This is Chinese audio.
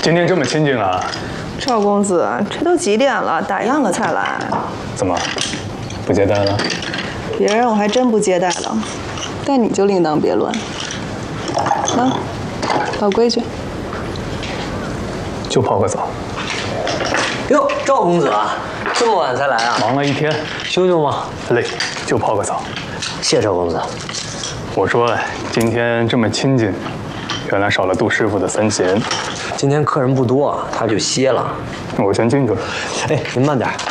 今天这么清静啊？ 赵公子，这都几点了，打烊了才来？ 怎么，不接待了？ 别人我还真不接待了，但你就另当别论。啊，老规矩。 就泡个澡。 哟，赵公子啊，这么晚才来啊？ 忙了一天， 休休吗？ 累，就泡个澡。 谢赵公子。 我说今天这么清静，原来少了杜师傅的3弦。 今天客人不多，他就歇了。 我先进去了。 哎，您慢点。